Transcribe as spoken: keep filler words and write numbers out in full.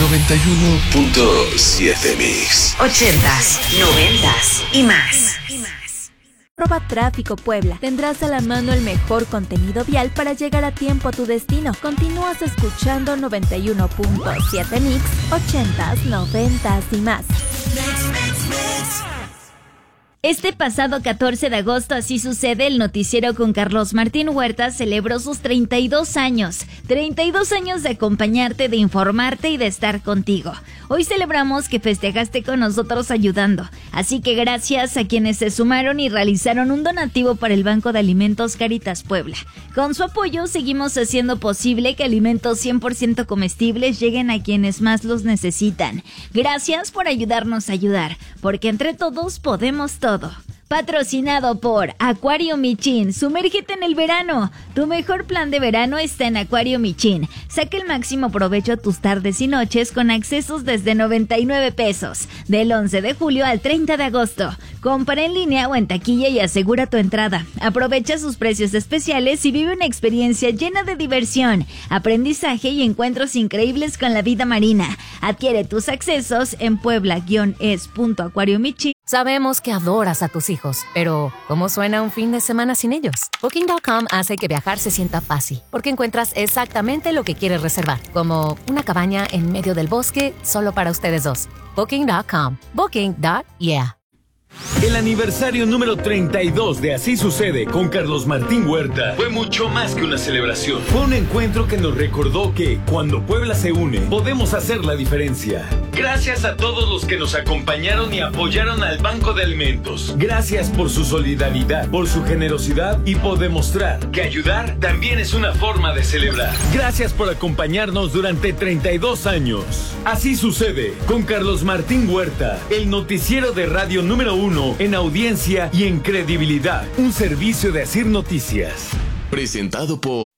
noventa y uno punto siete Mix. Ochentas, noventas y más. Arroba Tráfico Puebla. Tendrás a la mano el mejor contenido vial para llegar a tiempo a tu destino. Continúas escuchando noventa y uno punto siete Mix, ochentas, noventas y más. Este pasado catorce de agosto, Así Sucede, el noticiero con Carlos Martín Huerta celebró sus treinta y dos años. treinta y dos años de acompañarte, de informarte y de estar contigo. Hoy celebramos que festejaste con nosotros ayudando. Así que gracias a quienes se sumaron y realizaron un donativo para el Banco de Alimentos Cáritas Puebla. Con su apoyo seguimos haciendo posible que alimentos cien por ciento comestibles lleguen a quienes más los necesitan. Gracias por ayudarnos a ayudar, porque entre todos podemos todo. Patrocinado por Acuario Michin. Sumérgete en el verano. Tu mejor plan de verano está en Acuario Michin. Saca el máximo provecho a tus tardes y noches con accesos desde noventa y nueve pesos. Del once de julio al treinta de agosto. Compra en línea o en taquilla y asegura tu entrada. Aprovecha sus precios especiales y vive una experiencia llena de diversión, aprendizaje y encuentros increíbles con la vida marina. Adquiere tus accesos en puebla es punto acuario michin. Sabemos que adoras a tus hijos, pero ¿cómo suena un fin de semana sin ellos? Booking punto com hace que viajar se sienta fácil, porque encuentras exactamente lo que quieres reservar, como una cabaña en medio del bosque solo para ustedes dos. Booking punto com. Booking. Yeah. El aniversario número treinta y dos de Así Sucede con Carlos Martín Huerta fue mucho más que una celebración. Fue un encuentro que nos recordó que cuando Puebla se une, podemos hacer la diferencia. Gracias a todos los que nos acompañaron y apoyaron al Banco de Alimentos. Gracias por su solidaridad, por su generosidad y por demostrar que ayudar también es una forma de celebrar. Gracias por acompañarnos durante treinta y dos años. Así Sucede con Carlos Martín Huerta, el noticiero de radio número uno en audiencia y en credibilidad. Un servicio de Asir Noticias. Presentado por